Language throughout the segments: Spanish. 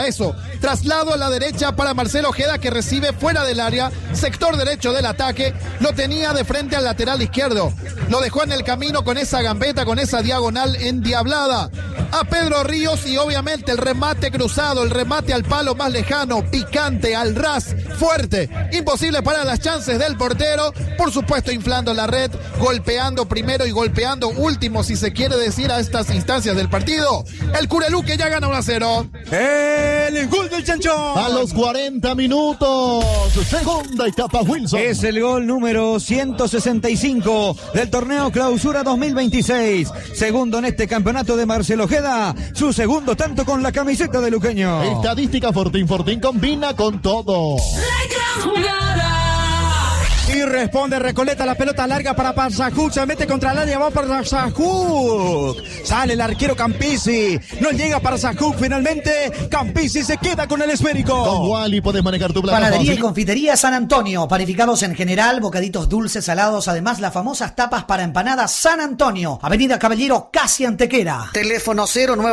eso. Traslado a la derecha para Marcelo Ojeda, que recibe fuera del área, sector derecho del ataque, lo tenía de frente al lateral izquierdo. Lo dejó en el camino con esa gambeta, con esa diagonal endiablada. A Pedro Ríos y obviamente el remate cruzado, el remate al palo más lejano, picante, al ras, fuerte, imposible para las chances del portero, por supuesto inflando la red, golpeando primero y golpeando último, si se quiere decir, a estas instancias del partido. El Curelú, que ya gana 1-0. El gol del Chancho. A los 40 minutos, segunda etapa, Wilson. Es el gol número 165 del torneo Clausura 2026. Segundo en este campeonato de Marcelo Ojeda, su segundo tanto con la camiseta de luqueño. Estadística Fortín combina con todo. La gran jugada. Y responde Recoleta, la pelota larga para Parsajuk, se mete contra el área, va Parsajuk. Sale el arquero Campisi, no llega Parsajuk finalmente, Campisi se queda con el esférico. Con Wally puedes manejar tu plata. Panadería y confitería San Antonio, panificados en general, bocaditos dulces, salados, además las famosas tapas para empanadas San Antonio, Avenida Caballero, casi Antequera. Teléfono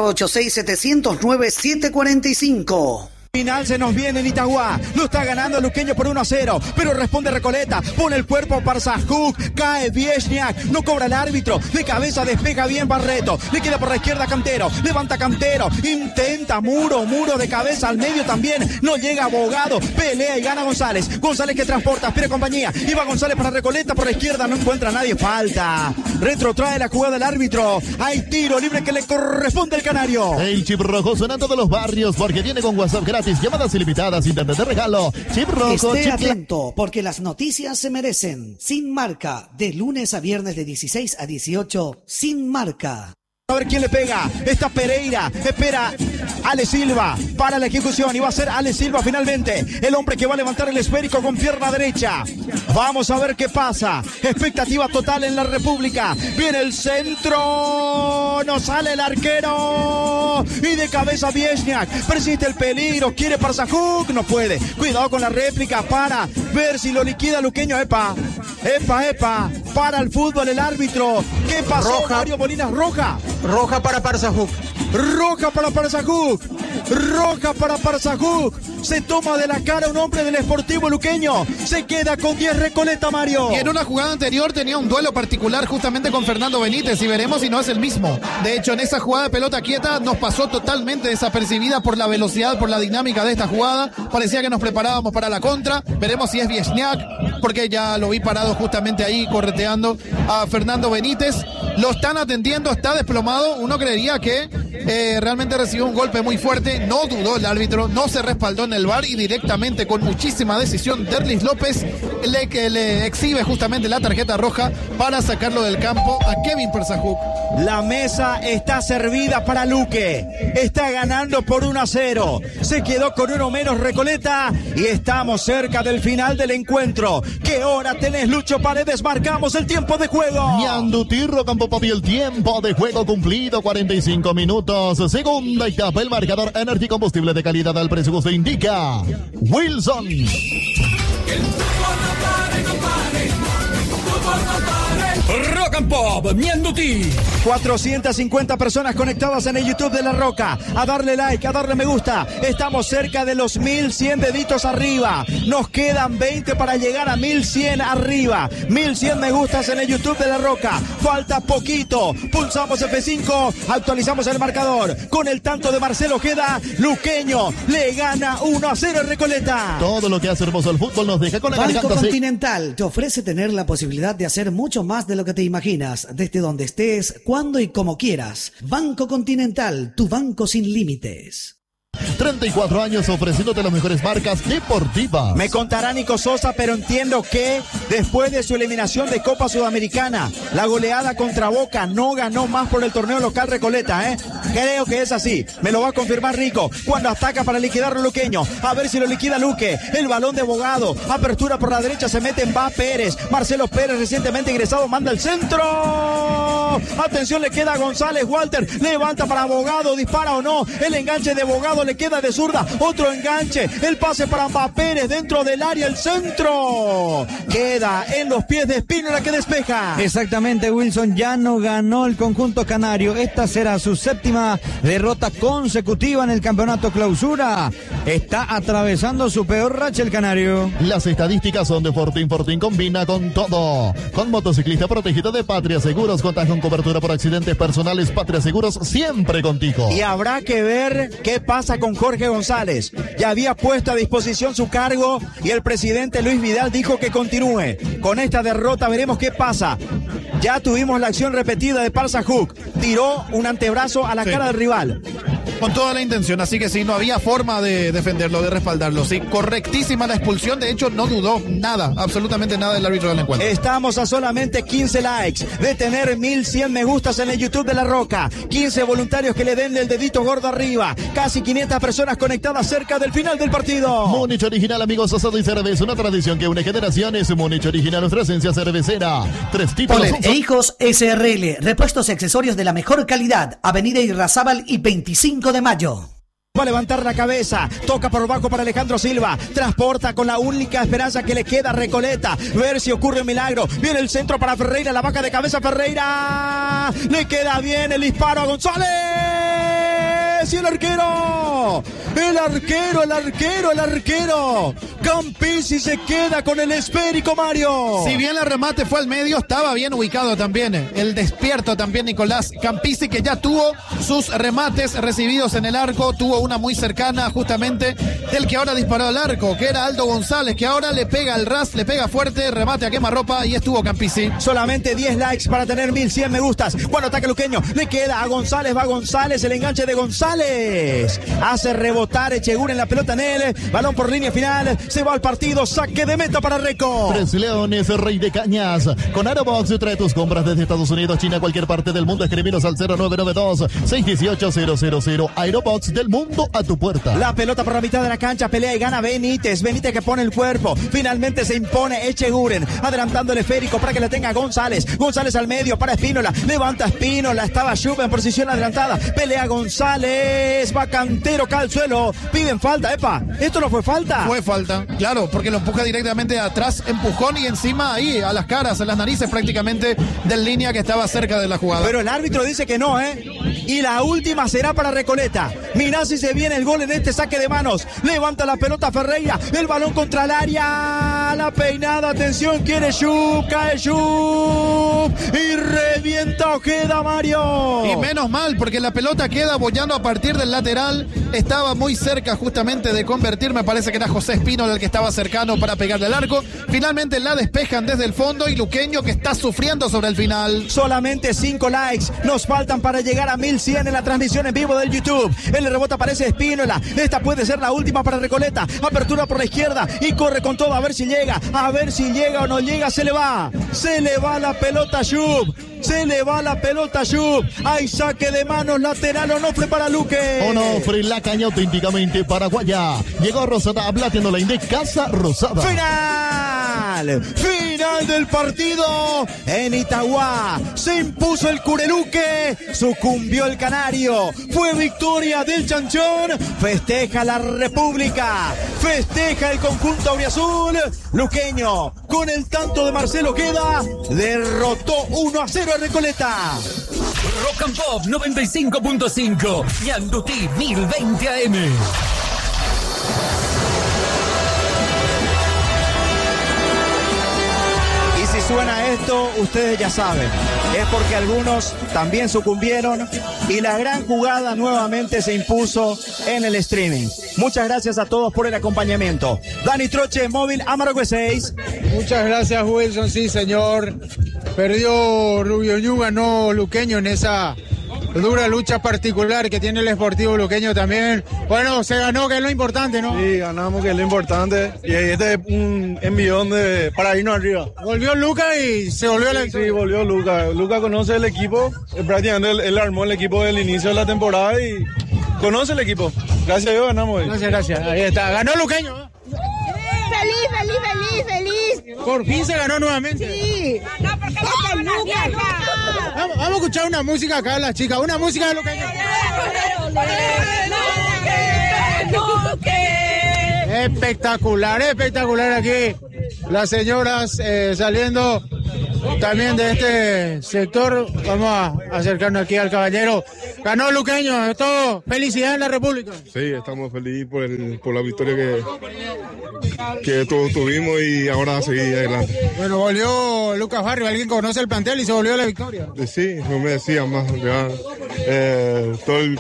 0986-709-745. Final se nos viene en Itagua, lo está ganando Luqueño por 1-0, pero responde Recoleta, pone el cuerpo para Parsajuk, cae Viesniak, no cobra el árbitro, de cabeza despeja bien Barreto, le queda por la izquierda Cantero, levanta Cantero, intenta muro de cabeza al medio también, no llega Abogado, pelea y gana González que transporta, espera compañía, iba González para Recoleta por la izquierda, no encuentra a nadie, falta, retrotrae la jugada del árbitro, hay tiro libre que le corresponde al Canario. El chip rojo suena en todos los barrios porque viene con WhatsApp gratis, llamadas ilimitadas, internet de regalo. Chip rojo. Esté atento porque las noticias se merecen. Sin Marca, de lunes a viernes de 16 a 18, Sin Marca. A ver quién le pega, está Pereira, espera Ale Silva para la ejecución y va a ser Ale Silva finalmente, el hombre que va a levantar el esférico con pierna derecha. Vamos a ver qué pasa, expectativa total en la República, viene el centro, no sale el arquero y de cabeza Viesniak, persiste el peligro, quiere Parsajuk, no puede, cuidado con la réplica para ver si lo liquida Luqueño, epa, para el fútbol el árbitro, ¿qué pasó? Roja. Mario Molinas, roja. Roja para Parsajuk. Roja para Parsajuk. Roja para Parsajuk. Se toma de la cara un hombre del Sportivo Luqueño. Se queda con 10 Recoleta, Mario. Y en una jugada anterior tenía un duelo particular justamente con Fernando Benítez y veremos si no es el mismo. De hecho, en esa jugada de pelota quieta nos pasó totalmente desapercibida por la velocidad, por la dinámica de esta jugada. Parecía que nos preparábamos para la contra. Veremos si es Viesniak, porque ya lo vi parado justamente ahí correteando a Fernando Benítez. Lo están atendiendo, está desplomado. Uno creería que realmente recibió un golpe muy fuerte. No dudó el árbitro, no se respaldó en el VAR y directamente con muchísima decisión Derlis López le exhibe justamente la tarjeta roja para sacarlo del campo a Kevin Parsajuk. La mesa está servida para Luque. Está ganando por 1-0. Se quedó con uno menos Recoleta y estamos cerca del final del encuentro. ¿Qué hora tenés, Lucho Paredes? Marcamos el tiempo de juego. Ñandutirro, Campo Papi, el tiempo de juego cumplido, 45 minutos. Segunda etapa, el marcador Energy, combustible de calidad al precio que usted indica. Wilson. Rock and Pop, Ñanduti. 450 personas conectadas en el YouTube de La Roca. A darle like, a darle me gusta. Estamos cerca de los 1100 deditos arriba. Nos quedan 20 para llegar a 1100 arriba. 1100 me gustas en el YouTube de La Roca. Falta poquito. Pulsamos F5, actualizamos el marcador. Con el tanto de Marcelo Ojeda, Luqueño le gana 1-0 en Recoleta. Todo lo que hace hermoso el fútbol nos deja con la Banco garganta Continental te ofrece tener la posibilidad de hacer mucho más de lo que te imaginas, desde donde estés, cuando y como quieras. Banco Continental, tu banco sin límites. 34 años ofreciéndote las mejores marcas deportivas. Me contará Nico Sosa, pero entiendo que después de su eliminación de Copa Sudamericana, la goleada contra Boca, no ganó más por el torneo local Recoleta, Creo que es así. Me lo va a confirmar Rico cuando ataca para liquidarlo Luqueño. A ver si lo liquida Luque. El balón de Abogado. Apertura por la derecha, se mete en Va Pérez. Marcelo Pérez, recientemente ingresado, manda el centro. Atención, le queda a González. Walter levanta para Bogado, dispara o no. El enganche de Bogado le queda de zurda. Otro enganche. El pase para Pérez dentro del área. El centro queda en los pies de Espínola, que despeja. Exactamente, Wilson. Ya no ganó el conjunto canario. Esta será su séptima derrota consecutiva en el campeonato clausura. Está atravesando su peor racha el canario. Las estadísticas son de Fortín. Fortín combina con todo. Con motociclista protegido de Patria Seguros. Contás con cobertura por accidentes personales. Patria Seguros siempre contigo. Y habrá que ver qué pasa con Jorge González. Ya había puesto a disposición su cargo y el presidente Luis Vidal dijo que continúe. Con esta derrota veremos qué pasa. Ya tuvimos la acción repetida de Parza Hook. Tiró un antebrazo a la cara del rival. Con toda la intención, así que sí, no había forma de defenderlo, de respaldarlo. Sí, correctísima la expulsión, de hecho no dudó nada, absolutamente nada del árbitro del encuentro. Estamos a solamente 15 likes de tener 1100 me gustas en el YouTube de La Roca. 15 voluntarios que le den el dedito gordo arriba. Casi 500 personas conectadas cerca del final del partido. Múnich Original, amigos, asado y cerveza, una tradición que une generaciones. Múnich Original, nuestra esencia cervecera. 3 títulos. Poler e Hijos SRL, repuestos y accesorios de la mejor calidad. Avenida Irrazábal y 25 de mayo. Va a levantar la cabeza, toca por bajo para Alejandro Silva, transporta con la única esperanza que le queda a Recoleta, ver si ocurre un milagro. Viene el centro para Ferreira, la baja de cabeza Ferreira, le queda bien el disparo a González y el arquero, Campisi se queda con el esférico, Mario. Si bien el remate fue al medio, estaba bien ubicado también el despierto también Nicolás Campisi, que ya tuvo sus remates recibidos en el arco, tuvo una muy cercana justamente del que ahora disparó al arco, que era Aldo González, que ahora le pega al ras, le pega fuerte, remate a quemarropa y estuvo Campisi. Solamente 10 likes para tener 1100 me gustas. Cuando ataca Luqueño, le queda a González, va González, el enganche de González, hace rebotar Echeguren en la pelota en él, balón por línea final, se va al partido, saque de meta para Reco. 3 Leones, Rey de Cañas. Con Aerobox trae tus compras desde Estados Unidos, China, cualquier parte del mundo. Escribinos al 0992-618-000. Aerobox, del mundo a tu puerta. La pelota por la mitad de la cancha, pelea y gana Benítez que pone el cuerpo, finalmente se impone Echeguren, adelantando el esférico para que le tenga González al medio para Espínola, levanta Espínola, estaba Schupp en posición adelantada, pelea González, va Cantero, cae al suelo, piden falta. Epa, ¿esto no fue falta? Fue falta, claro, porque lo empuja directamente de atrás, empujón y encima ahí, a las caras, a las narices prácticamente del línea que estaba cerca de la jugada. Pero el árbitro dice que no, y la última será para Recoleta. Mirá si se viene el gol en este saque de manos, levanta la pelota Ferreira, el balón contra el área, la peinada, atención, quiere Schupp, cae Schupp y revienta Ojeda, Mario. Y menos mal, porque la pelota queda bollando a partir del lateral, estaba muy cerca justamente de convertir, me parece que era José Espínola el que estaba cercano para pegarle al arco, finalmente la despejan desde el fondo y Luqueño, que está sufriendo sobre el final. Solamente 5 likes nos faltan para llegar a 1100 en la transmisión en vivo del YouTube. En el rebote aparece Espínola, esta puede ser la última para Recoleta, apertura por la izquierda y corre con todo a ver si llega o no llega, se le va la pelota a Schupp. Hay saque de manos lateral, Onofre para Luque. Onofre, la caña auténticamente paraguaya. Llegó Rosada, plateando la Inde, Casa Rosada. Final del partido en Itagua. Se impuso el Cureluque, sucumbió el Canario. Fue victoria del Chanchón. Festeja la República, festeja el conjunto auriazul. Luqueño, con el tanto de Marcelo Ojeda, derrotó 1-0 a Recoleta. Rock and Pop 95.5 y Andutí 1020 AM. Si suena esto, ustedes ya saben, es porque algunos también sucumbieron y la gran jugada nuevamente se impuso en el streaming. Muchas gracias a todos por el acompañamiento. Dani Troche, móvil Amargo 6. Muchas gracias, Wilson, sí señor. Perdió Rubio Ñu, ganó Luqueño en esa dura lucha particular que tiene el Sportivo Luqueño también. Bueno, se ganó, que es lo importante, ¿no? Sí, ganamos, que es lo importante. Y este es un envión para irnos arriba. Volvió Luca y se volvió la victoria. Sí, volvió Luca. Luca conoce el equipo. Prácticamente él armó el equipo del inicio de la temporada y conoce el equipo. Gracias a Dios ganamos hoy. Gracias. Ahí está. Ganó Luqueño, ¿eh? Feliz. Por fin se ganó nuevamente. Sí. No, porque es Luca. Vamos a escuchar una música acá, las chicas. Una música de Luqueño. Espectacular, espectacular aquí. Las señoras saliendo también de este sector. Vamos a acercarnos aquí al caballero. Ganó Luqueño, esto, felicidad en la República. Sí, estamos felices por la victoria que todos tuvimos y ahora a seguir adelante. Bueno, volvió Lucas Barrios, alguien conoce el plantel y se volvió a la victoria. Sí, no me decía más, ya, todo el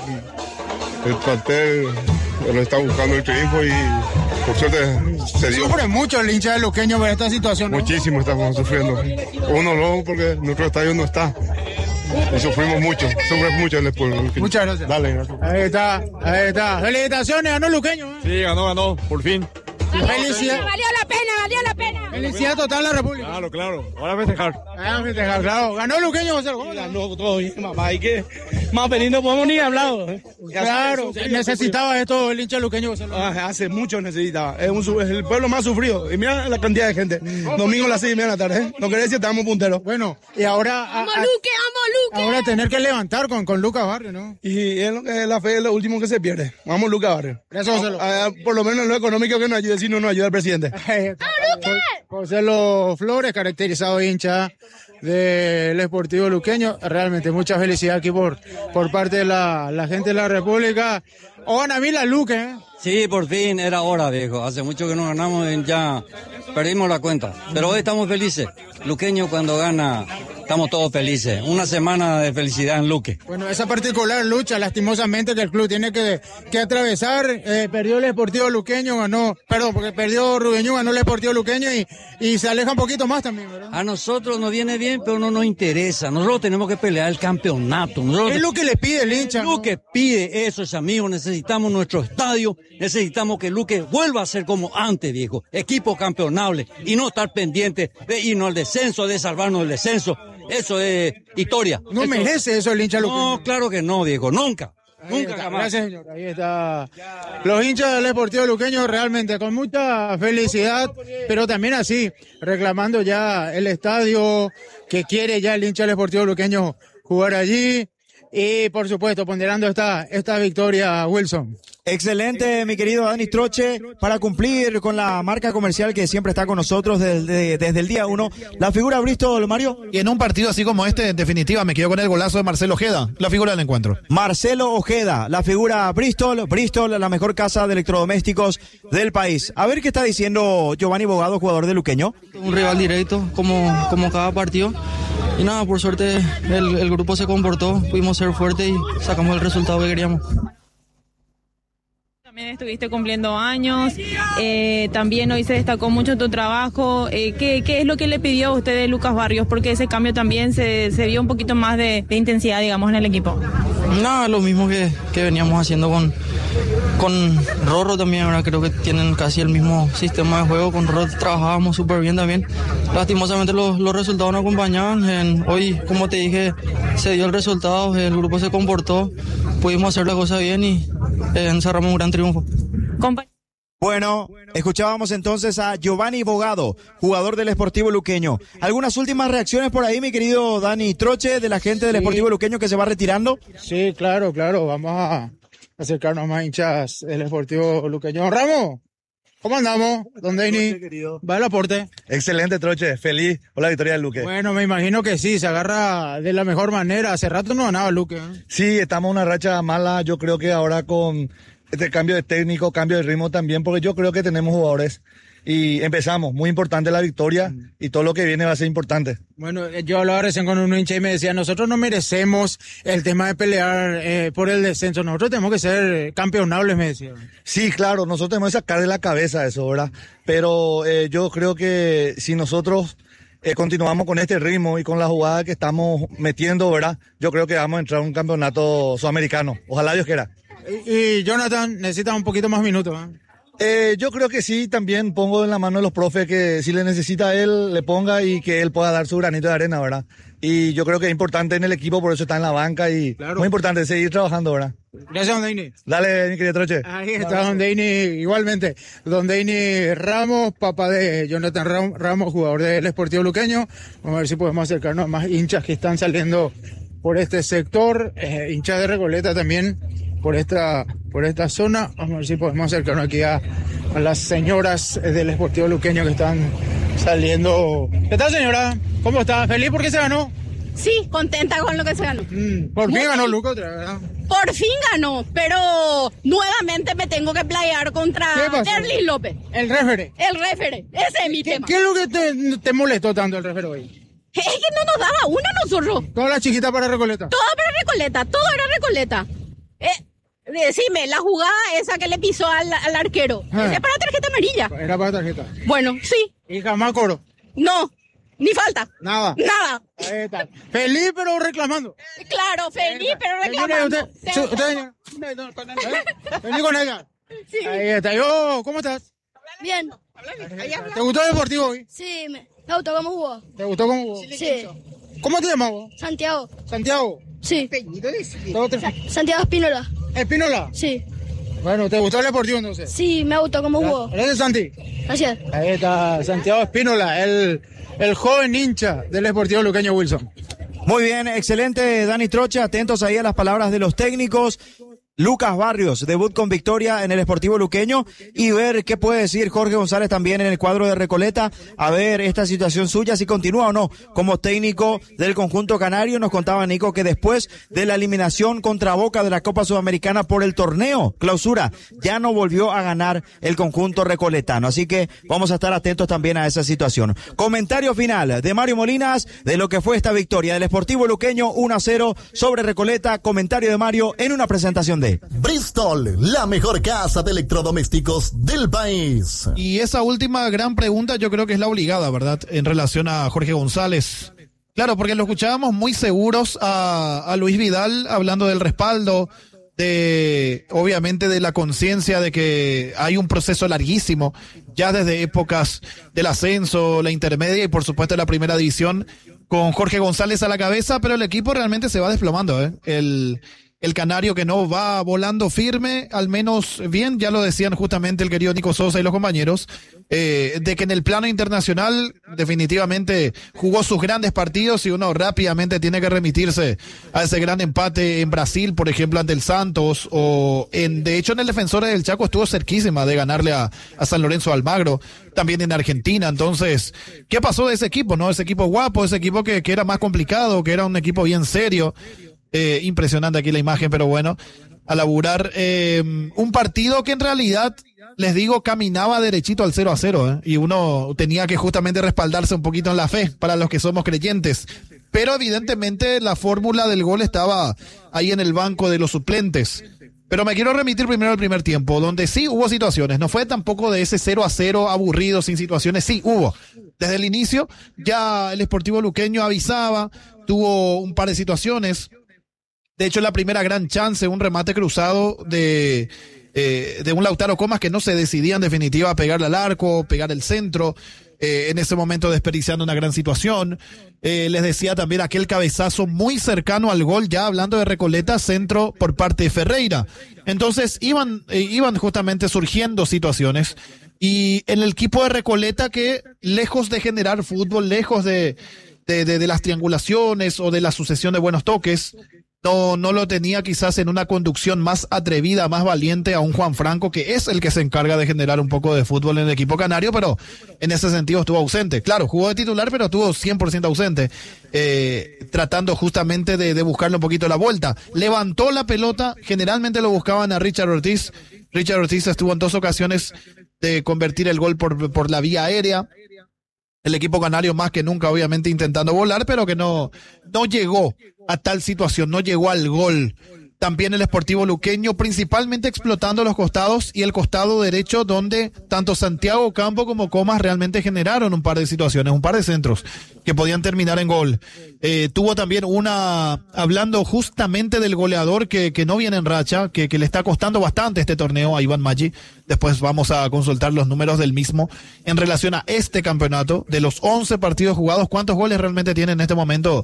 plantel lo está buscando el triunfo y por suerte se dio. Sufre mucho el hincha de Luqueño por esta situación, ¿no? Muchísimo estamos sufriendo. Uno no, porque nuestro estadio no está. Y sufrimos mucho el pueblo. Muchas gracias. Dale, gracias. Ahí está. Felicitaciones, ganó Luqueño. Sí, ganó, por fin. Felicidad. Valió la pena. Felicidad total a la República. Claro. Ahora a festejar. Claro. Ganó Luqueño, José. Ganó todo bien, mamá. Hay que más feliz no podemos ni hablar. Claro, necesitaba esto el hincha luqueño. Hace mucho necesitaba. Es el pueblo más sufrido. Y mira la cantidad de gente. Domingo a las 6:30 de la tarde. No querés decir, estamos punteros. Bueno, y ahora... ¡Vamos, Luque! Ahora tener que levantar con Lucas Barrios, ¿no? Y es la fe es lo último que se pierde. Vamos, Lucas Barrios. Gracias, José. Por lo menos en lo económico que nos ayude, si no nos ayuda el presidente. José Flores, caracterizado hincha del Sportivo Luqueño. Realmente mucha felicidad aquí por parte de la gente de la República. Hola, Mila Luque, ¿eh? Sí, por fin era hora, viejo. Hace mucho que no ganamos y ya perdimos la cuenta. Pero hoy estamos felices. Luqueño cuando gana, estamos todos felices. Una semana de felicidad en Luque. Bueno, esa particular lucha, lastimosamente, que el club tiene que atravesar. Perdió el Sportivo Luqueño, porque perdió Rubeñú, ganó el Sportivo Luqueño y se aleja un poquito más también, ¿verdad? A nosotros nos viene bien, pero no nos interesa. Nosotros tenemos que pelear el campeonato. Es lo que le pide el hincha. Luque pide eso, amigos. Necesitamos nuestro estadio. Necesitamos que Luque vuelva a ser como antes, viejo. Equipo campeonable y no estar pendiente de irnos al descenso, de salvarnos del descenso. Eso es historia. No eso, merece eso el hincha luqueño. No, claro que no, viejo. Nunca. Nunca jamás. Gracias, señor. Ahí está. Los hinchas del Sportivo Luqueño realmente con mucha felicidad, pero también así, reclamando ya el estadio que quiere ya el hincha del Sportivo Luqueño jugar allí. Y por supuesto, ponderando esta victoria, Wilson. Excelente, mi querido Dani Troche, para cumplir con la marca comercial que siempre está con nosotros desde el día 1. La figura Bristol, Mario. Y en un partido así como este, en definitiva, me quedo con el golazo de Marcelo Ojeda, la figura del encuentro. Marcelo Ojeda, la figura Bristol, la mejor casa de electrodomésticos del país. A ver qué está diciendo Giovanni Bogado, jugador de Luqueño. Un rival directo, como cada partido. Y nada, por suerte el grupo se comportó, pudimos ser fuertes y sacamos el resultado que queríamos. También estuviste cumpliendo años, también hoy se destacó mucho tu trabajo. ¿Qué es lo que le pidió a usted de Lucas Barrios? Porque ese cambio también se vio un poquito más de intensidad, digamos, en el equipo. Nada, lo mismo que veníamos haciendo con Rorro también. Ahora creo que tienen casi el mismo sistema de juego. Con Rorro trabajábamos súper bien también. Lastimosamente los resultados no acompañaban. Hoy, como te dije, se dio el resultado, el grupo se comportó, pudimos hacer la cosa bien y encerramos un gran triunfo. Bueno, escuchábamos entonces a Giovanni Bogado, jugador del Sportivo Luqueño. ¿Algunas últimas reacciones por ahí, mi querido Dani Troche, de la gente del Sportivo Luqueño que se va retirando? Sí, claro. Vamos a acercarnos más hinchas del Sportivo Luqueño. Ramos, ¿cómo andamos? ¿Dónde va el aporte? Excelente, Troche. Feliz por la victoria del Luque. Bueno, me imagino que sí, se agarra de la mejor manera. Hace rato no ganaba el Luque, ¿eh? Sí, estamos en una racha mala. Yo creo que ahora con este cambio de técnico, cambio de ritmo también, porque yo creo que tenemos jugadores y empezamos. Muy importante la victoria y todo lo que viene va a ser importante. Bueno, yo hablaba recién con un hincha y me decía, nosotros no merecemos el tema de pelear por el descenso, nosotros tenemos que ser campeonables, me decía. Sí, claro, nosotros tenemos que sacar de la cabeza eso, ¿verdad? Pero yo creo que si nosotros continuamos con este ritmo y con la jugada que estamos metiendo, ¿verdad? Yo creo que vamos a entrar a un campeonato sudamericano. Ojalá Dios quiera. Y Jonathan necesita un poquito más minutos, ¿eh? Yo creo que sí, también pongo en la mano de los profes que si le necesita a él, le ponga y que él pueda dar su granito de arena, ¿verdad? y yo creo que es importante en el equipo, por eso está en la banca y muy importante seguir trabajando ahora. Gracias, don Deini. Dale, mi querido Troche. Ahí está don Deini, igualmente. Don Deini Ramos, papá de Jonathan Ramos, jugador del Sportivo Luqueño. Vamos a ver si podemos acercarnos a más hinchas que están saliendo por este sector, hinchas de Recoleta también por esta zona. Vamos a ver si podemos acercarnos aquí a las señoras del Sportivo Luqueño que están saliendo. ¿Qué tal, señora? ¿Cómo está? ¿Feliz porque se ganó? Sí, contenta con lo que se ganó. Por fin ganó Luca otra vez, ¿verdad? Por fin ganó, pero nuevamente me tengo que playar contra Derlis López. El referee. Ese es mi tema. ¿Qué es lo que te molestó tanto el referee hoy? Es que no nos daba una nosotros. Toda la chiquita para Recoleta. Todo era Recoleta. Decime, la jugada esa que le pisó al arquero, ¿es para tarjeta amarilla? Era para tarjeta. Bueno, sí. ¿Y jamás coro? No, ni falta. Nada. Ahí está. Feliz pero reclamando. Claro, feliz pero reclamando. Vení con ella. Sí. Ahí está. Yo, ¿cómo estás? Bien. ¿Te gustó el deportivo hoy? Sí, me gustó cómo jugó. ¿Te gustó cómo jugó? Sí. ¿Cómo te llamas vos? Santiago. ¿Santiago? Sí. Santiago Espínola. ¿Espínola? Sí. Bueno, ¿te gustó el deportivo entonces? Sí, me gustó cómo jugó. Gracias, Santi. Gracias. Ahí está Santiago Espínola, el joven hincha del Sportivo Luqueño Wilson. Muy bien, excelente, Dani Troche. Atentos ahí a las palabras de los técnicos. Lucas Barrios, debut con victoria en el Sportivo Luqueño, y ver qué puede decir Jorge González también en el cuadro de Recoleta, a ver esta situación suya, si continúa o no como técnico del conjunto canario. Nos contaba Nico que después de la eliminación contra Boca de la Copa Sudamericana por el torneo Clausura, ya no volvió a ganar el conjunto recoletano, así que vamos a estar atentos también a esa situación. Comentario final de Mario Molinas de lo que fue esta victoria del Sportivo Luqueño 1-0 sobre Recoleta. Comentario de Mario en una presentación de Bristol, la mejor casa de electrodomésticos del país. Y esa última gran pregunta yo creo que es la obligada, ¿verdad? En relación a Jorge González. Claro, porque lo escuchábamos muy seguros a Luis Vidal hablando del respaldo, obviamente de la conciencia de que hay un proceso larguísimo, ya desde épocas del ascenso, la intermedia y por supuesto la primera división, con Jorge González a la cabeza, pero el equipo realmente se va desplomando, ¿eh? El canario que no va volando firme, al menos bien, ya lo decían justamente el querido Nico Sosa y los compañeros, de que en el plano internacional definitivamente jugó sus grandes partidos y uno rápidamente tiene que remitirse a ese gran empate en Brasil, por ejemplo, ante el Santos, de hecho en el Defensores del Chaco estuvo cerquísima de ganarle a San Lorenzo Almagro, también en Argentina. Entonces, ¿qué pasó de ese equipo, no? Ese equipo guapo, ese equipo que era más complicado, que era un equipo bien serio. Impresionante aquí la imagen, pero bueno, a laburar un partido que en realidad, les digo, caminaba derechito al 0-0, y uno tenía que justamente respaldarse un poquito en la fe para los que somos creyentes, pero evidentemente la fórmula del gol estaba ahí en el banco de los suplentes. Pero me quiero remitir primero al primer tiempo, donde sí hubo situaciones, no fue tampoco de ese 0-0 aburrido, sin situaciones, sí hubo. Desde el inicio ya el Sportivo Luqueño avisaba, tuvo un par de situaciones. De hecho, la primera gran chance, un remate cruzado de un Lautaro Comas que no se decidía en definitiva a pegarle al arco, pegar el centro, en ese momento desperdiciando una gran situación. Les decía también aquel cabezazo muy cercano al gol, ya hablando de Recoleta, centro por parte de Ferreira. Entonces iban justamente surgiendo situaciones. Y en el equipo de Recoleta que, lejos de generar fútbol, lejos de las triangulaciones o de la sucesión de buenos toques, no lo tenía quizás en una conducción más atrevida, más valiente a un Juan Franco, que es el que se encarga de generar un poco de fútbol en el equipo canario, pero en ese sentido estuvo ausente. Claro, jugó de titular, pero estuvo 100% ausente, tratando justamente de buscarle un poquito la vuelta. Levantó la pelota, generalmente lo buscaban a Richard Ortiz. Richard Ortiz estuvo en 2 ocasiones de convertir el gol por la vía aérea. El equipo canario más que nunca, obviamente, intentando volar, pero que no llegó a tal situación, no llegó al gol También el Sportivo Luqueño, principalmente explotando los costados y el costado derecho, donde tanto Santiago Campo como Comas realmente generaron un par de situaciones, un par de centros que podían terminar en gol. Tuvo también hablando justamente del goleador que no viene en racha, que le está costando bastante este torneo a Iván Maggi. Después vamos a consultar los números del mismo en relación a este campeonato. De los 11 partidos jugados, ¿cuántos goles realmente tiene en este momento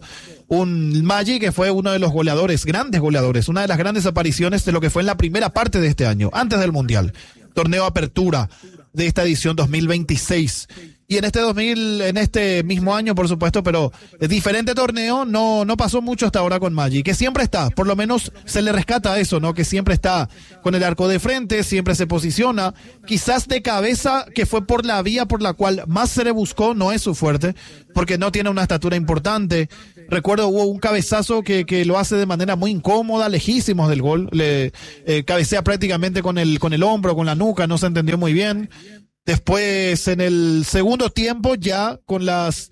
un Maggi, que fue uno de los goleadores, grandes goleadores, una de las grandes apariciones de lo que fue en la primera parte de este año, antes del Mundial, torneo apertura de esta edición 2026. Y en este mismo año, por supuesto, pero diferente torneo, no pasó mucho hasta ahora con Maggi, que siempre está, por lo menos se le rescata eso, ¿no? Que siempre está con el arco de frente, siempre se posiciona, quizás de cabeza, que fue por la vía por la cual más se le buscó, no es su fuerte, porque no tiene una estatura importante. Recuerdo, hubo un cabezazo que lo hace de manera muy incómoda, lejísimos del gol, cabecea prácticamente con el hombro, con la nuca, no se entendió muy bien. Después, en el segundo tiempo, ya con las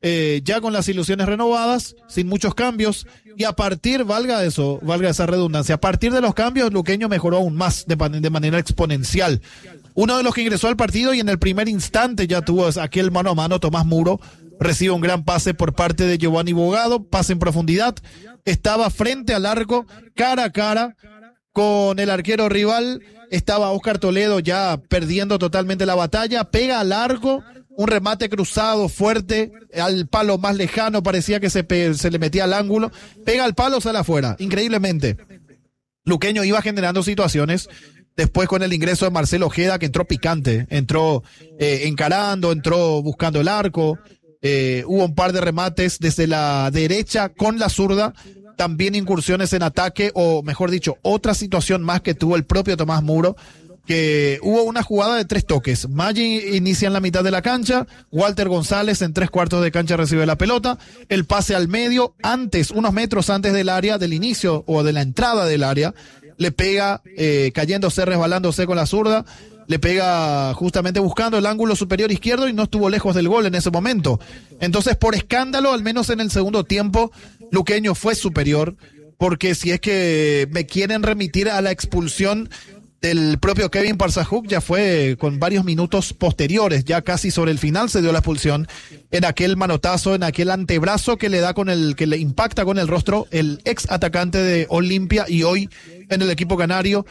ilusiones renovadas, sin muchos cambios, y a partir, valga esa redundancia, a partir de los cambios, Luqueño mejoró aún más de manera exponencial. Uno de los que ingresó al partido y en el primer instante ya tuvo aquel mano a mano, Tomás Muro, recibe un gran pase por parte de Giovanni Bogado, pase en profundidad, estaba frente al arco, cara a cara con el arquero rival, estaba Oscar Toledo ya perdiendo totalmente la batalla, pega al arco, un remate cruzado fuerte, al palo más lejano, parecía que se le metía al ángulo, pega al palo, sale afuera, increíblemente. Luqueño iba generando situaciones, después con el ingreso de Marcelo Ojeda, que entró picante, entró encarando, entró buscando el arco, hubo un par de remates desde la derecha con la zurda, también incursiones en ataque, o mejor dicho, otra situación más que tuvo el propio Tomás Muro, que hubo una jugada de 3 toques. Maggi inicia en la mitad de la cancha, Walter González en 3/4 de cancha recibe la pelota, el pase al medio, unos metros antes del área, del inicio o de la entrada del área, le pega, cayéndose, resbalándose con la zurda, le pega justamente buscando el ángulo superior izquierdo y no estuvo lejos del gol en ese momento. Entonces, por escándalo, al menos en el segundo tiempo, Luqueño fue superior, porque si es que me quieren remitir a la expulsión del propio Kevin Parsajuk, ya fue con varios minutos posteriores, ya casi sobre el final se dio la expulsión, en aquel manotazo, en aquel antebrazo que le da que le impacta con el rostro el ex atacante de Olimpia y hoy en el equipo canario,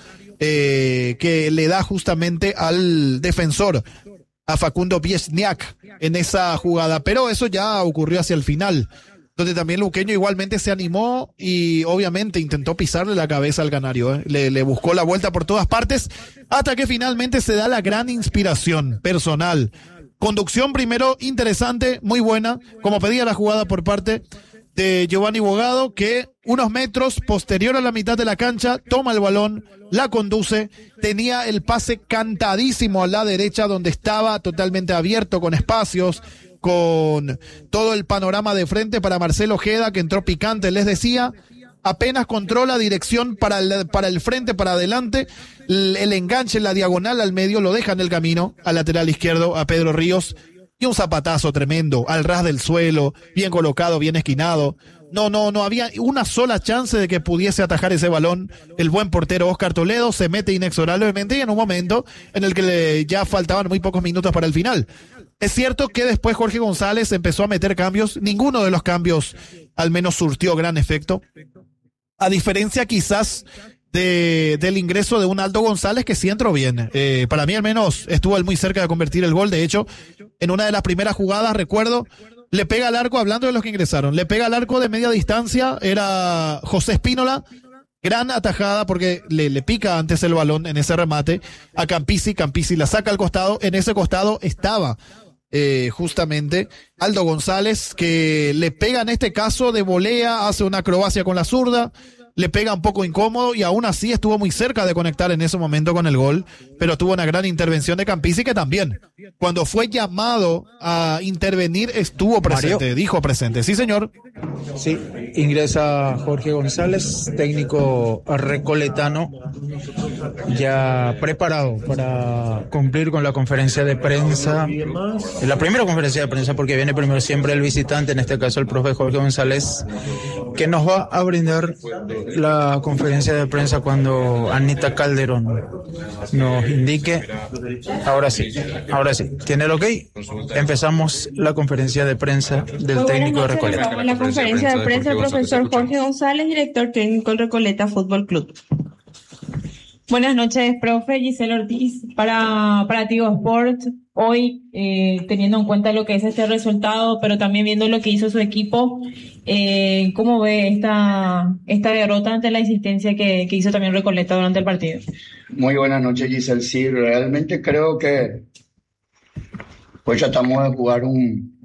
que le da justamente al defensor, a Facundo Biesniak, en esa jugada, pero eso ya ocurrió hacia el final, donde también Luqueño igualmente se animó y obviamente intentó pisarle la cabeza al canario, le buscó la vuelta por todas partes, hasta que finalmente se da la gran inspiración personal. Conducción primero interesante, muy buena, como pedía la jugada por parte de Giovanni Bogado, que unos metros posterior a la mitad de la cancha toma el balón, la conduce, tenía el pase cantadísimo a la derecha, donde estaba totalmente abierto, con espacios, con todo el panorama de frente para Marcelo Ojeda, que entró picante, les decía, apenas controla dirección para el frente, para adelante, el enganche en la diagonal al medio, lo deja en el camino, al lateral izquierdo, a Pedro Ríos, y un zapatazo tremendo, al ras del suelo, bien colocado, bien esquinado. No había una sola chance de que pudiese atajar ese balón. El buen portero Oscar Toledo se mete inexorablemente y en un momento en el que ya faltaban muy pocos minutos para el final. Es cierto que después Jorge González empezó a meter cambios, ninguno de los cambios al menos surtió gran efecto, a diferencia quizás del ingreso de un Aldo González, que sí entró bien. Para mí al menos estuvo muy cerca de convertir el gol. De hecho, en una de las primeras jugadas, recuerdo, le pega al arco, hablando de los que ingresaron, le pega al arco de media distancia, era José Espínola, gran atajada porque le pica antes el balón en ese remate a Campisi la saca al costado, en ese costado estaba justamente Aldo González, que le pega en este caso de volea, hace una acrobacia con la zurda, le pega un poco incómodo y aún así estuvo muy cerca de conectar en ese momento con el gol, pero tuvo una gran intervención de Campisi, que también, cuando fue llamado a intervenir, estuvo presente, dijo presente. Sí, señor. Sí, ingresa Jorge González, técnico recoletano, ya preparado para cumplir con la conferencia de prensa, la primera conferencia de prensa, porque viene primero siempre el visitante, en este caso el profe Jorge González, que nos va a brindar la conferencia de prensa cuando Anita Calderón nos indique. Ahora sí, ¿tiene el ok? Empezamos la conferencia de prensa del técnico de Recoleta. La conferencia de prensa del profesor Jorge González, director técnico del Recoleta Fútbol Club. Buenas noches, profe. Giselle Ortiz para Tigo Sport. Hoy, teniendo en cuenta lo que es este resultado, pero también viendo lo que hizo su equipo, ¿cómo ve esta derrota ante la insistencia que hizo también Recoleta durante el partido? Muy buenas noches, Giselle. Sí, realmente creo que pues tratamos de jugar un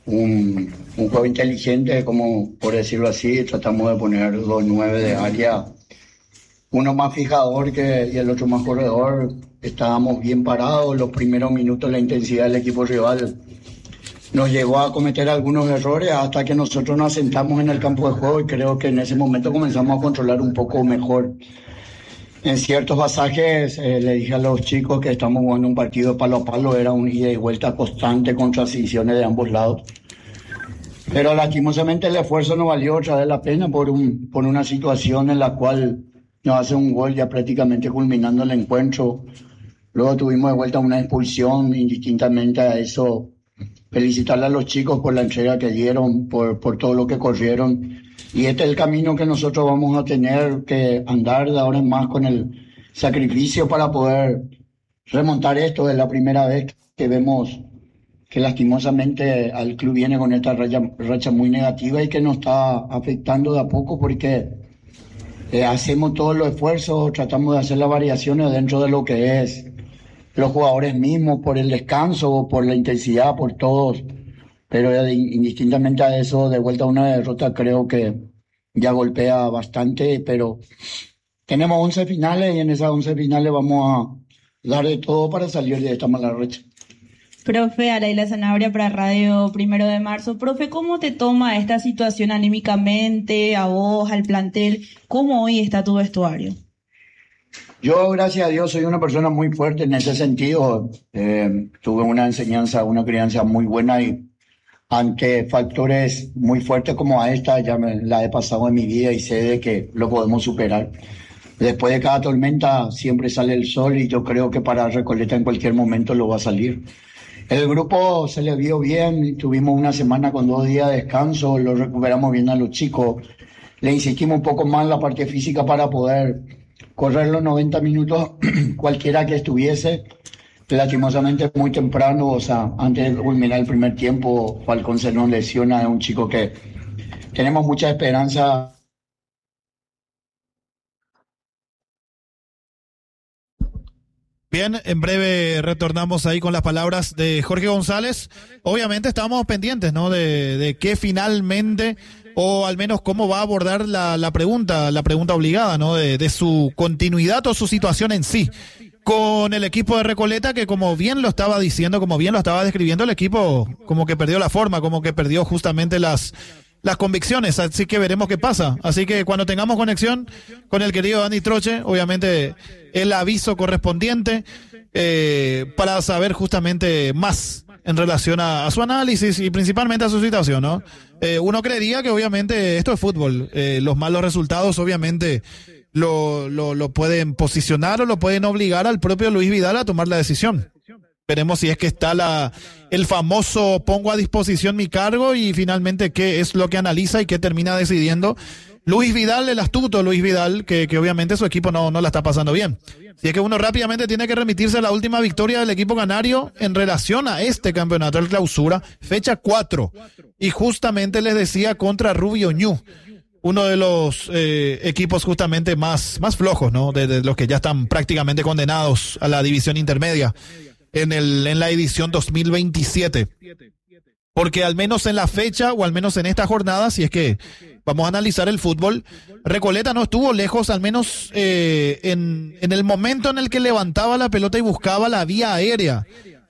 juego inteligente, como por decirlo así. Tratamos de poner 2-9 de área, uno más fijador y el otro más corredor. Estábamos bien parados. Los primeros minutos la intensidad del equipo rival nos llevó a cometer algunos errores hasta que nosotros nos asentamos en el campo de juego, y creo que en ese momento comenzamos a controlar un poco mejor. En ciertos pasajes le dije a los chicos que estamos jugando un partido palo a palo, era un ida y vuelta constante con transiciones de ambos lados. Pero lastimosamente el esfuerzo no valió otra vez la pena por una situación en la cual nos hace un gol ya prácticamente culminando el encuentro. Luego tuvimos de vuelta una expulsión. Indistintamente a eso, felicitarle a los chicos por la entrega que dieron, por todo lo que corrieron. Y este es el camino que nosotros vamos a tener que andar de ahora en más, con el sacrificio para poder remontar esto. Es la primera vez que vemos que lastimosamente al club viene con esta racha muy negativa y que nos está afectando de a poco, porque hacemos todos los esfuerzos, tratamos de hacer las variaciones dentro de lo que es los jugadores mismos, por el descanso, por la intensidad, por todos. Pero indistintamente a eso, de vuelta a una derrota, creo que ya golpea bastante. Pero tenemos 11 finales y en esas 11 finales vamos a dar de todo para salir de esta mala racha. Profe, Araila Zanabria para Radio 1 de Marzo. Profe, ¿cómo te toma esta situación anímicamente, a vos, al plantel? ¿Cómo hoy está tu vestuario? Yo, gracias a Dios, soy una persona muy fuerte en ese sentido. Tuve una enseñanza, una crianza muy buena, y ante factores muy fuertes como a esta, ya la he pasado en mi vida y sé de que lo podemos superar. Después de cada tormenta siempre sale el sol, y yo creo que para Recoleta en cualquier momento lo va a salir. El grupo se le vio bien, tuvimos una semana con 2 días de descanso, lo recuperamos bien a los chicos. Le insistimos un poco más en la parte física para poder correr los 90 minutos cualquiera que estuviese. Lastimosamente muy temprano, o sea, antes de culminar el primer tiempo, Falcón se nos lesiona. Es un chico que tenemos mucha esperanza. Bien, en breve retornamos ahí con las palabras de Jorge González. Obviamente estamos pendientes, ¿no? De qué finalmente, o al menos cómo va a abordar la pregunta obligada, ¿no? De su continuidad o su situación en sí con el equipo de Recoleta, que como bien lo estaba diciendo, como bien lo estaba describiendo, el equipo como que perdió la forma, como que perdió justamente las convicciones, así que veremos qué pasa. Así que cuando tengamos conexión con el querido Dani Troche, obviamente el aviso correspondiente para saber justamente más en relación a su análisis y principalmente a su situación, ¿no? Uno creería que obviamente esto es fútbol, los malos resultados obviamente lo pueden posicionar o lo pueden obligar al propio Luis Vidal a tomar la decisión. Veremos si es que está el famoso pongo a disposición mi cargo, y finalmente qué es lo que analiza y qué termina decidiendo Luis Vidal, el astuto Luis Vidal, que obviamente su equipo no la está pasando bien. Si es que uno rápidamente tiene que remitirse a la última victoria del equipo canario en relación a este campeonato del Clausura, fecha 4, y justamente les decía contra Rubio Ñu, uno de los equipos justamente más flojos, ¿no? De los que ya están prácticamente condenados a la división intermedia en la edición 2027. Porque al menos en la fecha, o al menos en esta jornada, si es que vamos a analizar el fútbol, Recoleta no estuvo lejos, al menos en el momento en el que levantaba la pelota y buscaba la vía aérea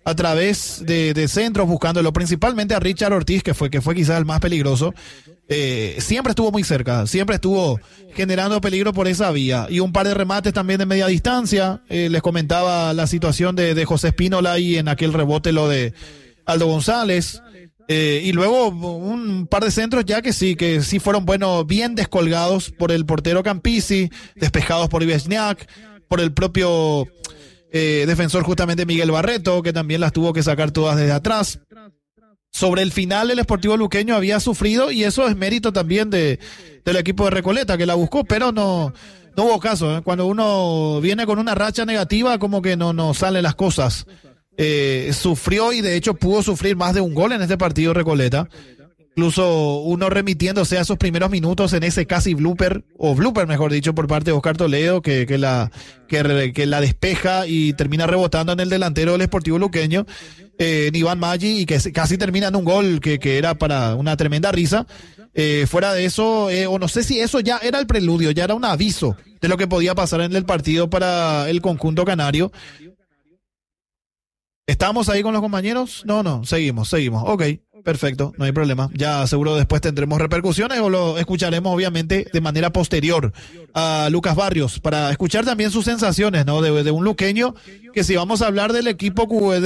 a través de centros buscándolo, principalmente a Richard Ortiz, que fue quizás el más peligroso. Siempre estuvo muy cerca, siempre estuvo generando peligro por esa vía, y un par de remates también de media distancia. Les comentaba la situación de José Espínola y en aquel rebote lo de Aldo González, y luego un par de centros ya que sí fueron buenos, bien descolgados por el portero Campisi, despejados por Ivesniak, por el propio defensor justamente Miguel Barreto, que también las tuvo que sacar todas desde atrás. Sobre el final el Sportivo Luqueño había sufrido, y eso es mérito también del equipo de Recoleta, que la buscó, pero no hubo caso, Cuando uno viene con una racha negativa, como que no salen las cosas. Sufrió, y de hecho pudo sufrir más de un gol en este partido Recoleta. Incluso uno remitiéndose a esos primeros minutos en ese casi blooper mejor dicho, por parte de Oscar Toledo, que la despeja y termina rebotando en el delantero del Sportivo Luqueño, Iván Maggi, y que casi termina en un gol que era para una tremenda risa. Fuera de eso, o no sé si eso ya era el preludio, ya era un aviso de lo que podía pasar en el partido para el conjunto canario. ¿Estamos ahí con los compañeros? No, seguimos. Ok, perfecto, no hay problema. Ya seguro después tendremos repercusiones, o lo escucharemos obviamente de manera posterior a Lucas Barrios, para escuchar también sus sensaciones, ¿no? De un luqueño que, si vamos a hablar del equipo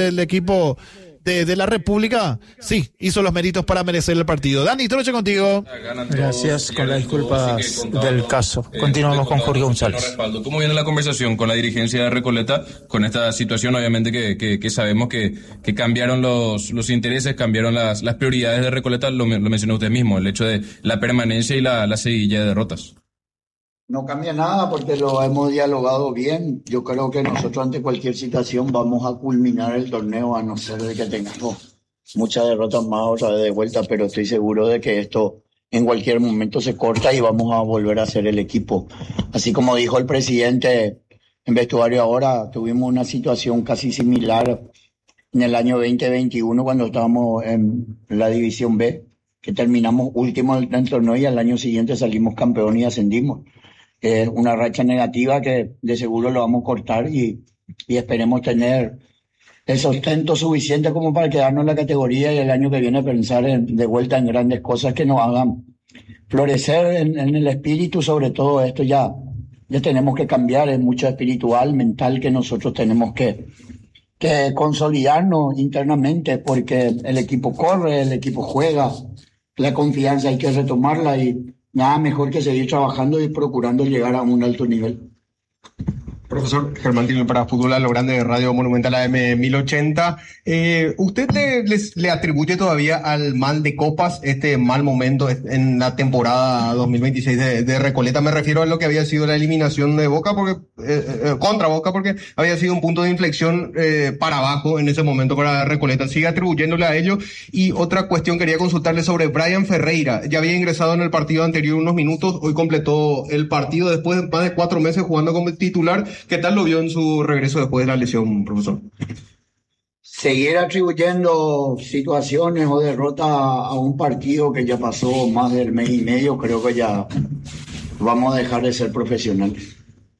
de la República, sí, hizo los méritos para merecer el partido. Dani Troche, contigo. Gracias, con las disculpas del caso. Continuamos con Jorge González. ¿Cómo viene la conversación con la dirigencia de Recoleta con esta situación? Obviamente que sabemos que cambiaron los intereses, cambiaron las prioridades de Recoleta, lo mencionó usted mismo, el hecho de la permanencia y la seguidilla de derrotas. No cambia nada porque lo hemos dialogado bien. Yo creo que nosotros ante cualquier situación vamos a culminar el torneo, a no ser de que tengamos muchas derrotas más otra vez de vuelta, pero estoy seguro de que esto en cualquier momento se corta y vamos a volver a ser el equipo. Así como dijo el presidente en vestuario ahora, tuvimos una situación casi similar en el año 2021 cuando estábamos en la División B, que terminamos último en el torneo y al año siguiente salimos campeón y ascendimos. Es una racha negativa que de seguro lo vamos a cortar y esperemos tener el sustento suficiente como para quedarnos en la categoría y el año que viene pensar de vuelta en grandes cosas que nos hagan florecer en el espíritu. Sobre todo esto ya tenemos que cambiar, es mucho espiritual, mental, que nosotros tenemos que consolidarnos internamente, porque el equipo corre, el equipo juega, la confianza hay que retomarla y nada mejor que seguir trabajando y procurando llegar a un alto nivel. Profesor Germán Tilme para Fútbol a lo Grande de Radio Monumental AM 1080. ¿Usted le atribuye todavía al mal de copas este mal momento en la temporada 2026 de Recoleta? Me refiero a lo que había sido la eliminación de Boca contra Boca, porque había sido un punto de inflexión para abajo en ese momento para Recoleta. ¿Sigue atribuyéndole a ello? Y otra cuestión, quería consultarle sobre Brian Ferreira. Ya había ingresado en el partido anterior unos minutos, hoy completó el partido después de más de 4 meses jugando como titular. ¿Qué tal lo vio en su regreso después de la lesión, profesor? Seguir atribuyendo situaciones o derrotas a un partido que ya pasó más del mes y medio, creo que ya vamos a dejar de ser profesionales.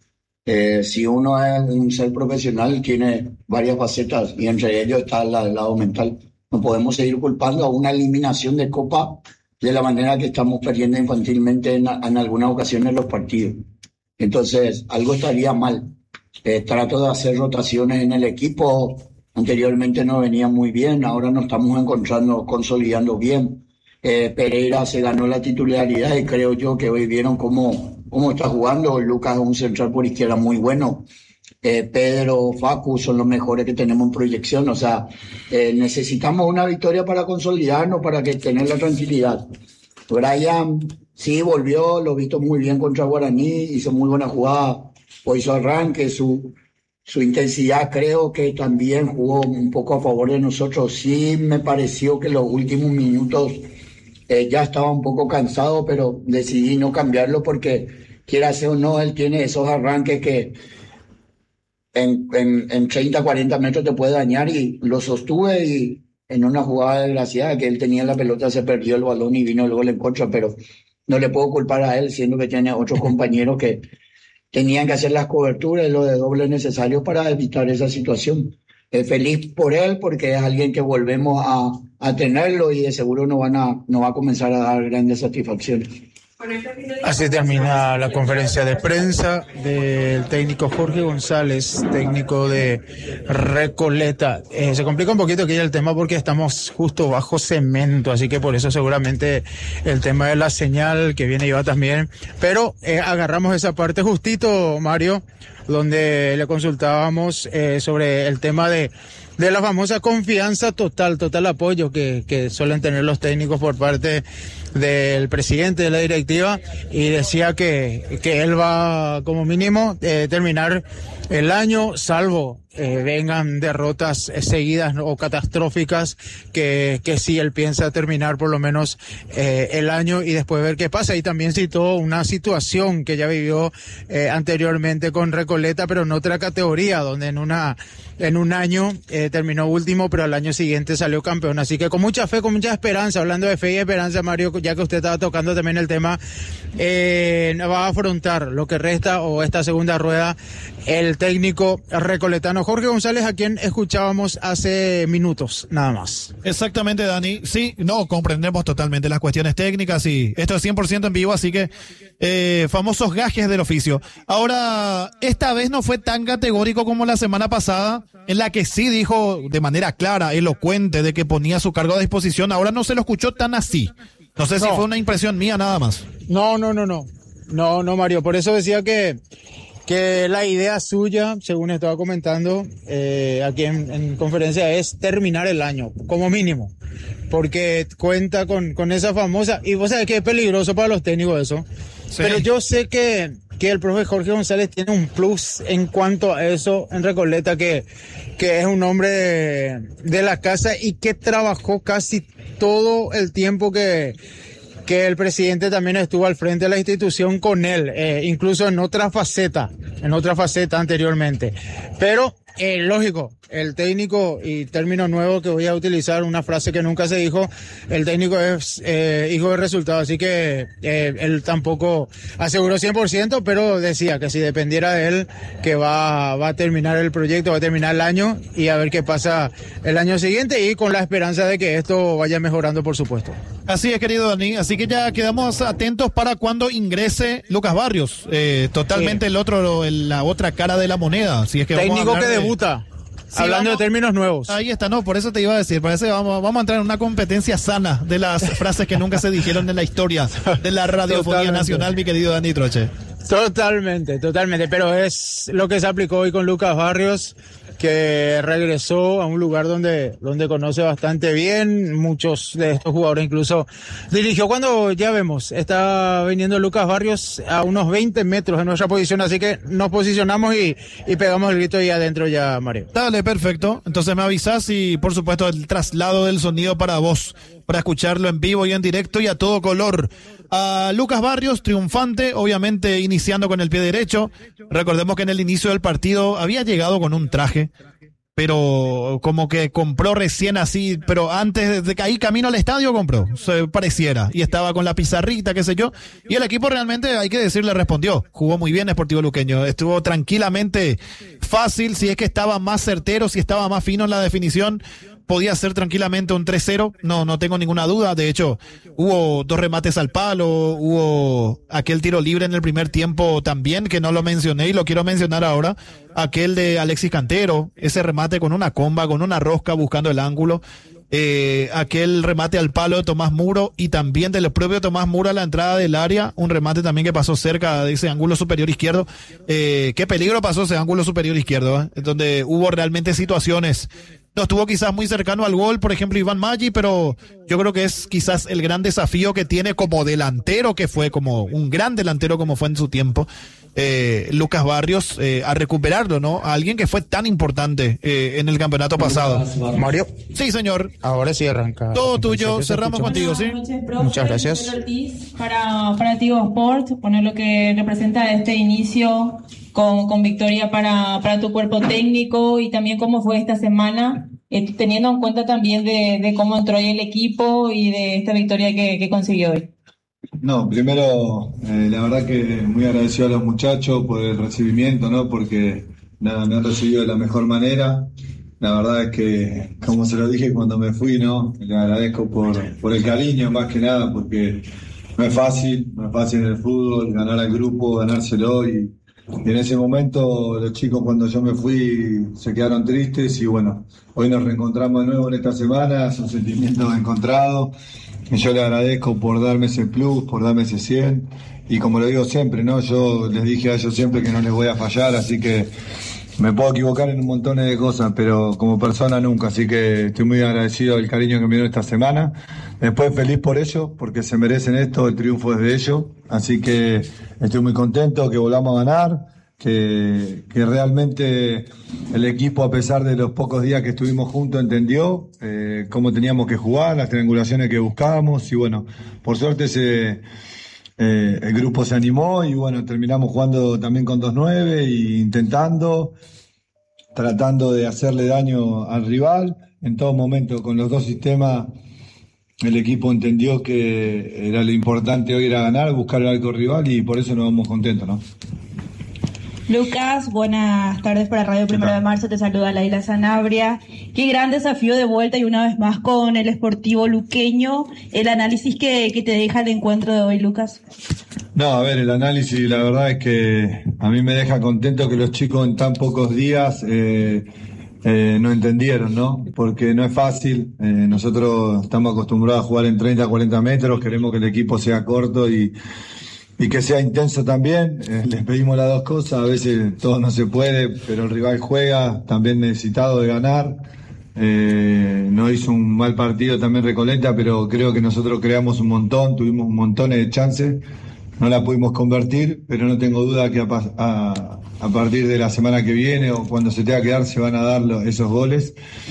Si uno es un ser profesional, tiene varias facetas y entre ellos está el lado mental. No podemos seguir culpando a una eliminación de Copa de la manera que estamos perdiendo infantilmente en algunas ocasiones los partidos. Entonces, algo estaría mal. Trato de hacer rotaciones en el equipo. Anteriormente no venía muy bien, ahora nos estamos encontrando, consolidando bien. Pereira se ganó la titularidad y creo yo que hoy vieron cómo está jugando. Lucas es un central por izquierda muy bueno. Pedro, Facu son los mejores que tenemos en proyección. O sea, necesitamos una victoria para consolidarnos, para tener la tranquilidad. Brian sí volvió, lo visto muy bien contra Guaraní, hizo muy buena jugada, hoy su arranque, su intensidad creo que también jugó un poco a favor de nosotros. Sí me pareció que los últimos minutos ya estaba un poco cansado, pero decidí no cambiarlo porque quiera ser o no, él tiene esos arranques que en 30, 40 metros te puede dañar y lo sostuve y en una jugada desgraciada que él tenía la pelota se perdió el balón y vino el gol en contra, pero no le puedo culpar a él, siendo que tiene otros compañeros que tenían que hacer las coberturas y lo de doble necesario para evitar esa situación. feliz por él porque es alguien que volvemos a tenerlo y de seguro nos va a comenzar a dar grandes satisfacciones. Así termina la conferencia de prensa del técnico Jorge González, técnico de Recoleta. Se complica un poquito aquí el tema porque estamos justo bajo cemento, así que por eso seguramente el tema de la señal que viene y va también. Pero agarramos esa parte justito, Mario, donde le consultábamos sobre el tema de la famosa confianza total apoyo que suelen tener los técnicos por parte del presidente de la directiva, y decía que él va como mínimo terminar el año, salvo vengan derrotas seguidas o catastróficas, que sí él piensa terminar por lo menos el año y después ver qué pasa. Y también citó una situación que ya vivió anteriormente con Recoleta, pero en otra categoría, donde en un año terminó último, pero al año siguiente salió campeón. Así que con mucha fe, con mucha esperanza, hablando de fe y esperanza, Mario, ya que usted estaba tocando también el tema, va a afrontar lo que resta o esta segunda rueda el técnico recoletano Jorge González, a quien escuchábamos hace minutos, nada más. Exactamente, Dani. Sí, no, comprendemos totalmente las cuestiones técnicas y esto es 100% en vivo, así que famosos gajes del oficio. Ahora, esta vez no fue tan categórico como la semana pasada, en la que sí dijo de manera clara, elocuente, de que ponía su cargo a disposición. Ahora no se lo escuchó tan así. No sé si fue una impresión mía nada más. No, Mario, por eso decía que la idea suya, según estaba comentando aquí en conferencia, es terminar el año, como mínimo, porque cuenta con esa famosa, y vos sabés que es peligroso para los técnicos eso, sí. Pero yo sé que el profe Jorge González tiene un plus en cuanto a eso en Recoleta, que es un hombre de la casa y que trabajó casi todo el tiempo que el presidente también estuvo al frente de la institución con él, incluso en otra faceta anteriormente. Pero, lógico, el técnico, y término nuevo que voy a utilizar, una frase que nunca se dijo, el técnico es hijo de resultado, así que él tampoco aseguró 100%, pero decía que si dependiera de él, que va a terminar el proyecto, va a terminar el año y a ver qué pasa el año siguiente, y con la esperanza de que esto vaya mejorando, por supuesto. Así es, querido Dani, así que ya quedamos atentos para cuando ingrese Lucas Barrios, totalmente sí. La otra cara de la moneda, si es que técnico que debuta. Sí, hablando de términos nuevos. Ahí está, no, por eso te iba a decir, parece que vamos a entrar en una competencia sana de las frases que nunca se dijeron en la historia de la radiofonía nacional, mi querido Dani Troche. Totalmente, pero es lo que se aplicó hoy con Lucas Barrios, que regresó a un lugar donde conoce bastante bien. Muchos de estos jugadores incluso dirigió cuando, ya vemos, está viniendo Lucas Barrios a unos 20 metros de nuestra posición, así que nos posicionamos y pegamos el grito ahí adentro ya, Mario. Dale, perfecto. Entonces me avisás y por supuesto el traslado del sonido para vos, para escucharlo en vivo y en directo y a todo color. A Lucas Barrios, triunfante, obviamente iniciando con el pie derecho. Recordemos que en el inicio del partido había llegado con un traje, pero como que compró recién así, pero antes de que ahí camino al estadio compró, se pareciera, y estaba con la pizarrita, qué sé yo, y el equipo realmente, hay que decirle, respondió, jugó muy bien Sportivo Luqueño, estuvo tranquilamente fácil, si es que estaba más certero, si estaba más fino en la definición, podía ser tranquilamente un 3-0, no tengo ninguna duda. De hecho, hubo 2 remates al palo, hubo aquel tiro libre en el primer tiempo también, que no lo mencioné y lo quiero mencionar ahora, aquel de Alexis Cantero, ese remate con una comba, con una rosca buscando el ángulo, aquel remate al palo de Tomás Muro y también del propio Tomás Muro a la entrada del área, un remate también que pasó cerca de ese ángulo superior izquierdo. Qué peligro pasó ese ángulo superior izquierdo, donde hubo realmente situaciones. No estuvo quizás muy cercano al gol, por ejemplo, Iván Maggi, pero yo creo que es quizás el gran desafío que tiene como delantero, que fue como un gran delantero como fue en su tiempo, Lucas Barrios, a recuperarlo, ¿no? A alguien que fue tan importante en el campeonato pasado. Mario. Sí, señor. Ahora sí arranca. Todo tuyo, cerramos contigo, ¿sí? Muchas gracias. Para Tigo Sport, poner lo que representa este inicio con victoria para tu cuerpo técnico y también cómo fue esta semana, teniendo en cuenta también de cómo entró ahí el equipo y de esta victoria que consiguió hoy. No, primero, la verdad que muy agradecido a los muchachos por el recibimiento, ¿no? Porque me han recibido de la mejor manera. La verdad es que, como se lo dije cuando me fui, ¿no? Le agradezco por el cariño, más que nada, porque no es fácil en el fútbol ganar al grupo, ganárselo y en ese momento los chicos cuando yo me fui se quedaron tristes y bueno, hoy nos reencontramos de nuevo en esta semana, son sentimientos encontrados y yo le agradezco por darme ese plus, por darme ese 100 y como lo digo siempre, ¿no? Yo les dije a ellos siempre que no les voy a fallar, así que me puedo equivocar en un montón de cosas, pero como persona nunca, así que estoy muy agradecido del cariño que me dieron esta semana. Después feliz por ellos, porque se merecen esto, el triunfo es de ellos, así que estoy muy contento que volvamos a ganar, que realmente el equipo, a pesar de los pocos días que estuvimos juntos, entendió cómo teníamos que jugar, las triangulaciones que buscábamos y bueno, por suerte el grupo se animó y bueno, terminamos jugando también con 2-9 e intentando, tratando de hacerle daño al rival. En todo momento, con los dos sistemas, el equipo entendió que era lo importante hoy era ganar, buscar el arco rival y por eso nos vamos contentos, ¿no? Lucas, buenas tardes para Radio 1 de Marzo, te saluda Laila Sanabria. Qué gran desafío de vuelta y una vez más con el Sportivo Luqueño. El análisis que te deja el encuentro de hoy, Lucas. No, a ver, el análisis la verdad es que a mí me deja contento que los chicos en tan pocos días no entendieron, ¿no? Porque no es fácil, nosotros estamos acostumbrados a jugar en 30, 40 metros, queremos que el equipo sea corto y que sea intenso también, les pedimos las dos cosas, a veces todo no se puede, pero el rival juega, también necesitado de ganar, no hizo un mal partido también Recoleta, pero creo que nosotros creamos un montón, tuvimos un montón de chances, no la pudimos convertir, pero no tengo duda que a partir de la semana que viene o cuando se tenga que dar se van a dar esos goles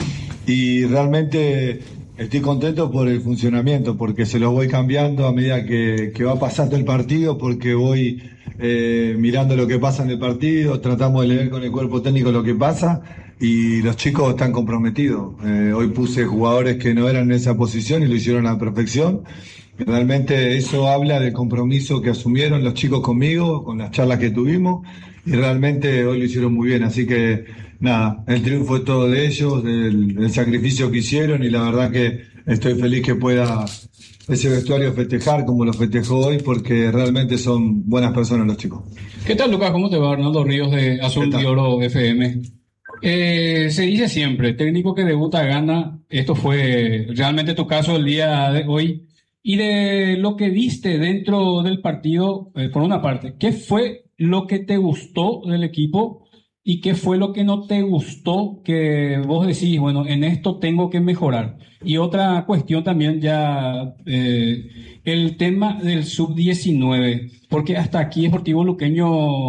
y realmente estoy contento por el funcionamiento, porque se los voy cambiando a medida que va pasando el partido, porque voy mirando lo que pasa en el partido, tratamos de leer con el cuerpo técnico lo que pasa y los chicos están comprometidos. Hoy puse jugadores que no eran en esa posición y lo hicieron a la perfección. Realmente eso habla del compromiso que asumieron los chicos conmigo, con las charlas que tuvimos y realmente hoy lo hicieron muy bien, así que nada, el triunfo es todo de ellos, del sacrificio que hicieron y la verdad que estoy feliz que pueda ese vestuario festejar como lo festejó hoy porque realmente son buenas personas los chicos. ¿Qué tal, Lucas? ¿Cómo te va? Arnaldo Ríos de Azul y Oro FM. Se dice siempre, técnico que debuta gana, esto fue realmente tu caso el día de hoy y de lo que viste dentro del partido, por una parte, ¿qué fue lo que te gustó del equipo? ¿Y qué fue lo que no te gustó que vos decís, bueno, en esto tengo que mejorar? Y otra cuestión también ya, el tema del sub-19, porque hasta aquí Sportivo Luqueño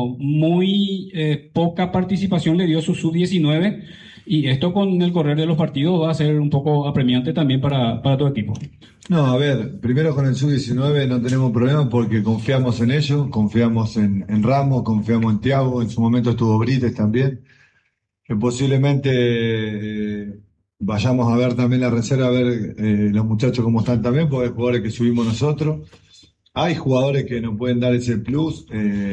muy poca participación le dio su sub-19 y esto con el correr de los partidos va a ser un poco apremiante también para tu equipo. No, a ver, primero con el sub-19 no tenemos problema porque confiamos en ellos, confiamos en Ramos, confiamos en Thiago, en su momento estuvo Brites también, que posiblemente vayamos a ver también la reserva, a ver los muchachos cómo están también, porque hay jugadores que subimos nosotros, hay jugadores que nos pueden dar ese plus,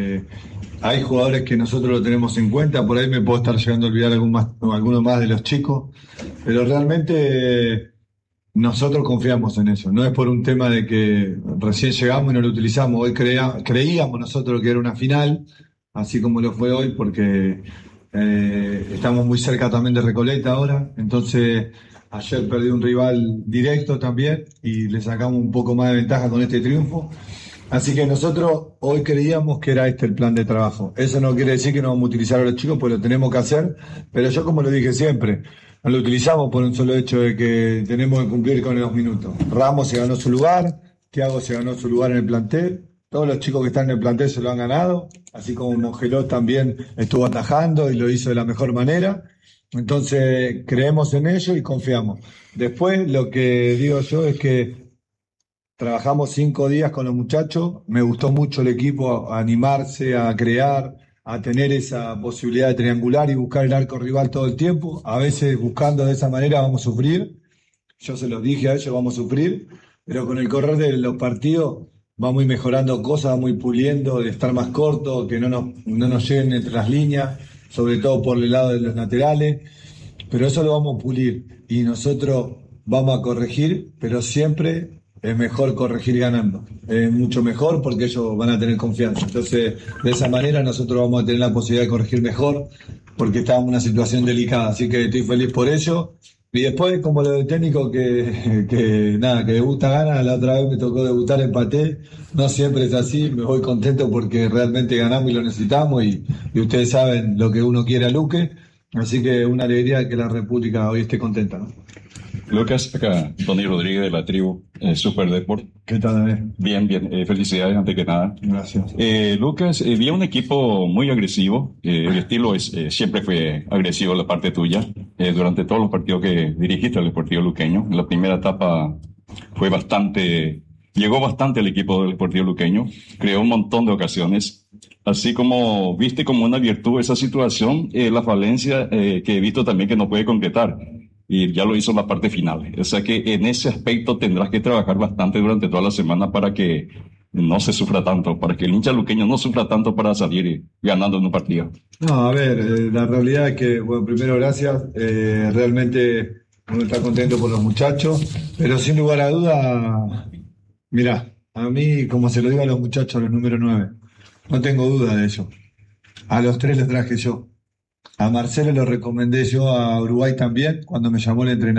hay jugadores que nosotros lo tenemos en cuenta, por ahí me puedo estar llegando a olvidar alguno más de los chicos, pero realmente nosotros confiamos en eso, no es por un tema de que recién llegamos y no lo utilizamos, hoy creíamos nosotros que era una final, así como lo fue hoy, porque estamos muy cerca también de Recoleta ahora, entonces ayer perdí un rival directo también y le sacamos un poco más de ventaja con este triunfo, así que nosotros hoy creíamos que era este el plan de trabajo, eso no quiere decir que no vamos a utilizar a los chicos, pues lo tenemos que hacer, pero yo como lo dije siempre, no lo utilizamos por un solo hecho de que tenemos que cumplir con los minutos. Ramos se ganó su lugar, Thiago se ganó su lugar en el plantel, todos los chicos que están en el plantel se lo han ganado, así como Mongeló también estuvo atajando y lo hizo de la mejor manera. Entonces creemos en ello y confiamos. Después lo que digo yo es que trabajamos 5 días con los muchachos, me gustó mucho el equipo a animarse, a crear, a tener esa posibilidad de triangular y buscar el arco rival todo el tiempo. A veces buscando de esa manera vamos a sufrir. Yo se los dije a ellos, vamos a sufrir. Pero con el correr de los partidos vamos a ir mejorando cosas, vamos a ir puliendo, de estar más corto, que no nos lleguen entre las líneas, sobre todo por el lado de los laterales. pero eso lo vamos a pulir y nosotros vamos a corregir, pero siempre es mejor corregir ganando. Es mucho mejor porque ellos van a tener confianza. Entonces, de esa manera nosotros vamos a tener la posibilidad de corregir mejor porque estábamos en una situación delicada. Así que estoy feliz por ello. Y después, como lo del técnico que debuta gana, la otra vez me tocó debutar, empaté. No siempre es así, me voy contento porque realmente ganamos y lo necesitamos y ustedes saben lo que uno quiere a Luque. Así que una alegría que la República hoy esté contenta, ¿no? Lucas, acá Tony Rodríguez de la tribu Super Deport. ¿Qué tal, David? Bien, felicidades antes que nada. Gracias. Lucas, vi un equipo muy agresivo. El estilo siempre fue agresivo la parte tuya. Durante todos los partidos que dirigiste al Deportivo Luqueño. En la primera etapa llegó bastante el equipo del Deportivo Luqueño. Creó un montón de ocasiones. Así como viste como una virtud esa situación, la falencia que he visto también que no puede concretar. Y ya lo hizo en la parte final. O sea que en ese aspecto tendrás que trabajar bastante durante toda la semana para que no se sufra tanto, para que el hincha luqueño no sufra tanto para salir ganando en un partido. No, a ver, la realidad es que, bueno, primero gracias. Realmente uno está contento por los muchachos, pero sin lugar a duda, mirá, a mí, como se lo digo a los muchachos, los número 9, no tengo duda de ello. A los 3 les traje yo. A Marcelo lo recomendé yo a Uruguay también, cuando me llamó el entrenador.